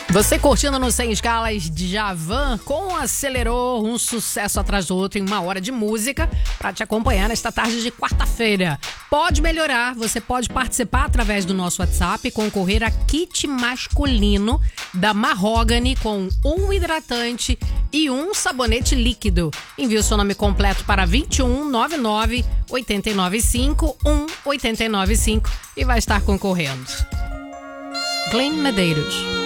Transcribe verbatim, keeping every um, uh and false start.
Você curtindo no Sem Escalas de Djavan com Acelerou, um sucesso atrás do outro em uma hora de música para te acompanhar nesta tarde de quarta-feira. Pode melhorar, você pode participar através do nosso WhatsApp e concorrer a kit masculino da Mahogany com um hidratante e um sabonete líquido. Envie o seu nome completo para vinte e um noventa e nove, oitenta e nove cinco, um oitenta e nove cinco e vai estar concorrendo. Glenn Medeiros.